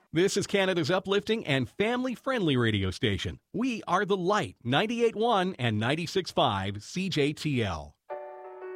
This is Canada's uplifting and family-friendly radio station. We are The Light, 98.1 and 96.5 CJTL.